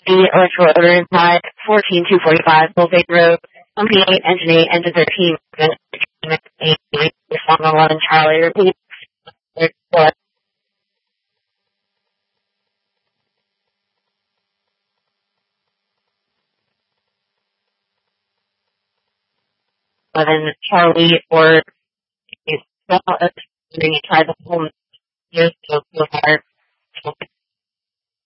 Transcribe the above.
The electrical odor inside 14245 Bullgate Road, Company 8, Engine 8, Engine 13, 8, Respond 11, Charlie, repeat. 11, Charlie, or you try the whole year so far.